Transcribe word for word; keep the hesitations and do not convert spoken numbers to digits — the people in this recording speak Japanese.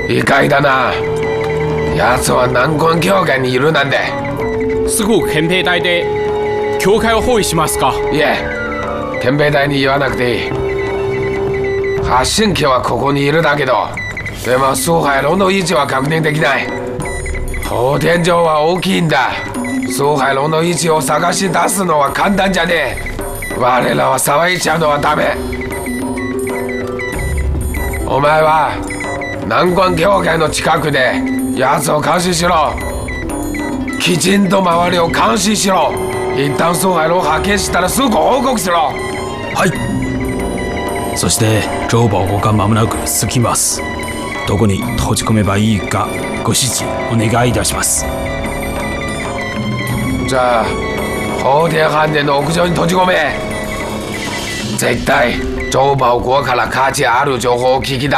意外だな。奴は難関教会にいるなんて。 すぐ憲兵隊で教会を包囲しますか？ いえ、憲兵隊に言わなくていい。発信機はここにいるだけど、でも崇拝楼の位置は確認できない。砲天井は大きいんだ。崇拝楼の位置を探し出すのは簡単じゃねえ。我らは騒いちゃうのはダメ。お前は難関教会の近くで奴を監視しろ。きちんと周りを監視しろ。一旦崇拝楼を発見したらすぐ報告しろ。 はい。そして城保護が間もなく着きます。どこに閉じ込めばいいかご指示お願いいたします。 じゃあ法典飯店の屋上に閉じ込め。絶対城保国から価値ある情報を聞き出